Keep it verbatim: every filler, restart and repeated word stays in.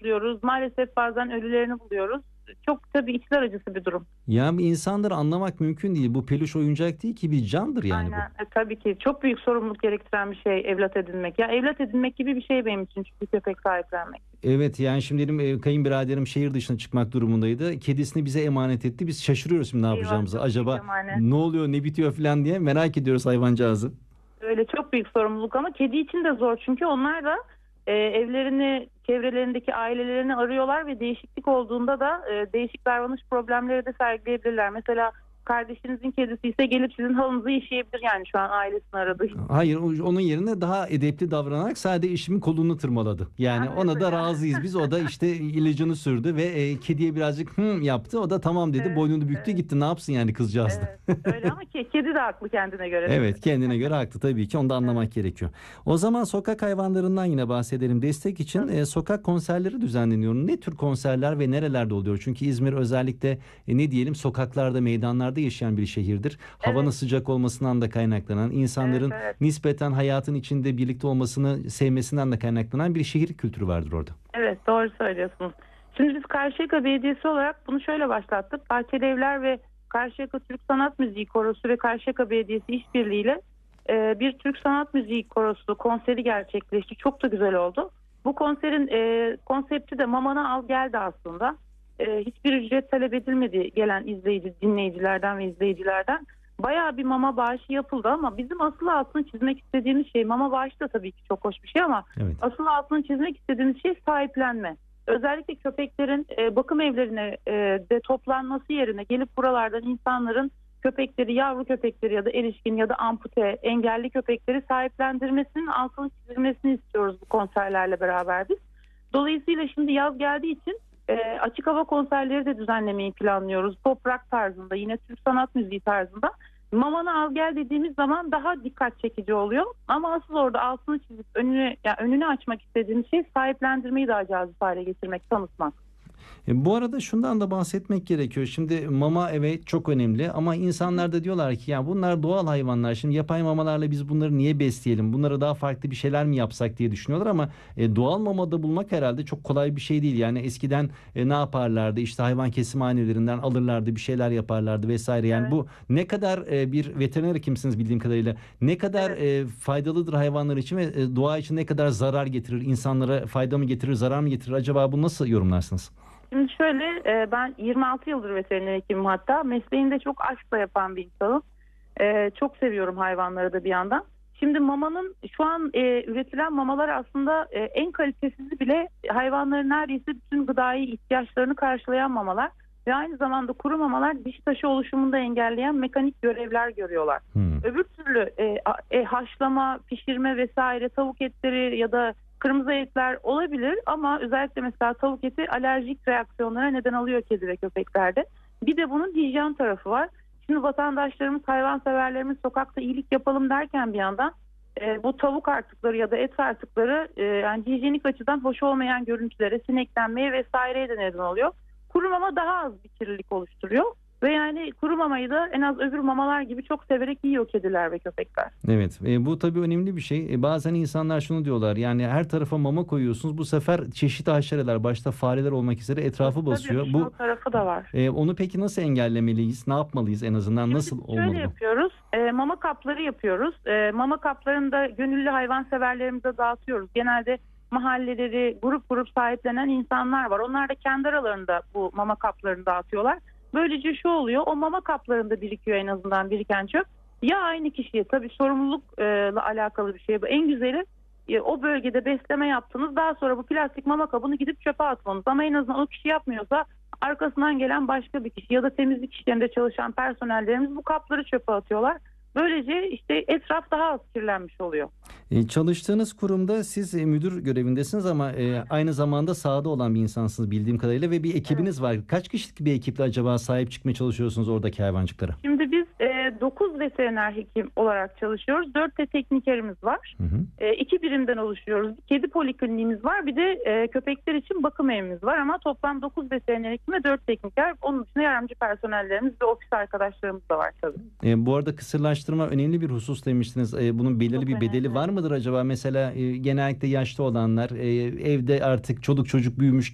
rastlıyoruz. Maalesef bazen ölülerini buluyoruz. Çok tabii içler acısı bir durum. Ya insanları anlamak mümkün değil. Bu peluş oyuncak değil ki, bir candır yani bu. Aynen. E, tabii ki çok büyük sorumluluk gerektiren bir şey evlat edinmek. Ya evlat edinmek gibi bir şey benim için çünkü köpek sahiplenmek. Evet, yani şimdi benim e, kayınbiraderim şehir dışına çıkmak durumundaydı. Kedisini bize emanet etti. Biz şaşırıyoruz şimdi ne Eyvah, yapacağımızı. çok büyük Acaba emanet. ne oluyor, ne bitiyor falan diye merak ediyoruz hayvancağızı. Öyle çok büyük sorumluluk ama kedi için de zor çünkü onlar da e, evlerini, çevrelerindeki ailelerini arıyorlar ve değişiklik olduğunda da e, değişik davranış problemleri de sergileyebilirler. Mesela kardeşinizin kedisi ise gelip sizin halınızı işeyebilir yani şu an ailesini aradığı için. Hayır, o- onun yerine daha edepli davranarak sadece eşimin kolunu tırmaladı. Yani Ha, ona da mesela. razıyız biz. O da işte ilacını sürdü ve e, kediye birazcık hım yaptı. O da tamam dedi. Evet, Boynunu büktü evet. gitti. Ne yapsın yani kızcağız da. Evet, öyle ama ki, kedi de haklı kendine göre. Evet, kendine göre haklı tabii ki, onu da anlamak gerekiyor. O zaman sokak hayvanlarından yine bahsedelim. Destek için e, sokak konserleri düzenleniyor. Ne tür konserler ve nerelerde oluyor? Çünkü İzmir özellikle e, ne diyelim sokaklarda, meydanlarda yaşayan bir şehirdir. Havanın Evet. sıcak olmasından da kaynaklanan, insanların Evet, evet. nispeten hayatın içinde birlikte olmasını sevmesinden de kaynaklanan bir şehir kültürü vardır orada. Evet, doğru söylüyorsunuz. Şimdi biz Karşıyaka Belediyesi olarak bunu şöyle başlattık. Bahçeli Evler ve Karşıyaka Türk Sanat Müziği Korosu ve Karşıyaka Belediyesi işbirliğiyle e, bir Türk Sanat Müziği Korosu konseri gerçekleşti. Çok da güzel oldu. Bu konserin e, konsepti de Mamana Al Geldi aslında. E, hiçbir ücret talep edilmedi gelen izleyici, dinleyicilerden ve izleyicilerden. Bayağı bir mama bağışı yapıldı ama bizim asıl altını çizmek istediğimiz şey, mama bağışı da tabii ki çok hoş bir şey ama Evet. asıl altını çizmek istediğimiz şey sahiplenme. Özellikle köpeklerin e, bakım evlerine e, de toplanması yerine gelip buralardan insanların köpekleri, yavru köpekleri ya da erişkin ya da ampute, engelli köpekleri sahiplendirmesinin altını çizilmesini istiyoruz bu konserlerle beraber biz. Dolayısıyla şimdi yaz geldiği için e, açık hava konserleri de düzenlemeyi planlıyoruz. Pop rock tarzında, yine Türk sanat müziği tarzında. Mamana Al Gel dediğimiz zaman daha dikkat çekici oluyor. Ama asıl orada altını çizip önünü, yani önünü açmak istediğimiz şey sahiplendirmeyi daha cazip hale getirmek, tanıtmak. E, bu arada şundan da bahsetmek gerekiyor. Şimdi mama evet çok önemli ama insanlar da diyorlar ki ya bunlar doğal hayvanlar. Şimdi yapay mamalarla biz bunları niye besleyelim? Bunlara daha farklı bir şeyler mi yapsak diye düşünüyorlar ama e, doğal mamada bulmak herhalde çok kolay bir şey değil. Yani eskiden e, ne yaparlardı? İşte hayvan kesimhanelerinden alırlardı, bir şeyler yaparlardı vesaire. Yani Evet. bu ne kadar e, bir veteriner hekimsiniz bildiğim kadarıyla. Ne kadar Evet. e, faydalıdır hayvanlar için ve e, doğa için ne kadar zarar getirir? İnsanlara fayda mı getirir, zarar mı getirir? Acaba bunu nasıl yorumlarsınız? Şimdi şöyle, e, ben yirmi altı yıldır veteriner hekimim hatta. Mesleğini de çok aşkla yapan bir insanım. E, çok seviyorum hayvanları da bir yandan. Şimdi mamanın şu an e, üretilen mamalar aslında e, en kalitesizi bile hayvanların neredeyse bütün gıdai ihtiyaçlarını karşılayan mamalar. Ve aynı zamanda kuru mamalar diş taşı oluşumunu da engelleyen mekanik görevler görüyorlar. Hmm. Öbür türlü e, e, haşlama, pişirme vesaire tavuk etleri ya da kırmızı etler olabilir ama özellikle mesela tavuk eti alerjik reaksiyonlara neden alıyor kedi ve köpeklerde. Bir de bunun hijyen tarafı var. Şimdi vatandaşlarımız, hayvanseverlerimiz sokakta iyilik yapalım derken bir yandan e, bu tavuk artıkları ya da et artıkları e, yani hijyenik açıdan hoş olmayan görüntülere, sineklenmeye vesaireye de neden oluyor. Kuru mama daha az bir kirlilik oluşturuyor. Ve yani kuru mamayı da en az öbür mamalar gibi çok severek yiyor kediler ve köpekler. Evet, e, bu tabii önemli bir şey. E, bazen insanlar şunu diyorlar, yani her tarafa mama koyuyorsunuz. Bu sefer çeşitli haşereler, başta fareler olmak üzere etrafı basıyor. Tabii Bu bu tarafı da var. e, onu peki nasıl engellemeliyiz? Ne yapmalıyız en azından? Şimdi Nasıl şöyle olmalı bu? yapıyoruz. E, mama kapları yapıyoruz. E, mama kaplarını da gönüllü hayvanseverlerimize dağıtıyoruz. Genelde mahalleleri grup grup sahiplenen insanlar var. Onlar da kendi aralarında bu mama kaplarını dağıtıyorlar. Böylece şu oluyor, o mama kaplarında birikiyor en azından biriken çöp. Ya aynı kişiye, tabii sorumlulukla alakalı bir şey bu. En güzeli e, o bölgede besleme yaptınız. Daha sonra bu plastik mama kabını gidip çöpe atmanız. Ama en azından o kişi yapmıyorsa arkasından gelen başka bir kişi ya da temizlik işlerinde çalışan personellerimiz bu kapları çöpe atıyorlar. Böylece işte etraf daha az kirlenmiş oluyor. E, çalıştığınız kurumda siz e, müdür görevindesiniz ama e, aynı zamanda sahada olan bir insansınız bildiğim kadarıyla ve bir ekibiniz var. Kaç kişilik bir ekiple acaba sahip çıkmaya çalışıyorsunuz oradaki hayvancıklara? Şimdi biz e, dokuz veteriner hekim olarak çalışıyoruz. dört de teknikerimiz var. Hı hı. E, iki birimden oluşuyoruz. Bir kedi polikliniğimiz var. Bir de e, köpekler için bakım evimiz var ama toplam dokuz veteriner hekim ve dört tekniker. Onun dışında yardımcı personellerimiz ve ofis arkadaşlarımız da var tabii. E, bu arada kısırlaştırma önemli bir husus demiştiniz. E, bunun belirli Çok bir bedeli önemli. var mıdır acaba? Mesela e, genellikle yaşlı olanlar e, evde artık çoluk çocuk büyümüş